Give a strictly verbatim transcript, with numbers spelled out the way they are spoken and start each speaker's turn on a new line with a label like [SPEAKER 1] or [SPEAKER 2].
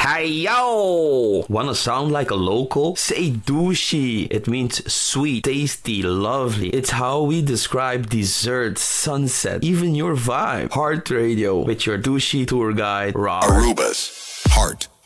[SPEAKER 1] Hey yo! Wanna sound like a local? Say douchey. It means sweet, tasty, lovely. It's how we describe dessert, sunset, even your vibe. Heart Radio with your douchey tour guide, Rob.
[SPEAKER 2] Aruba's Heart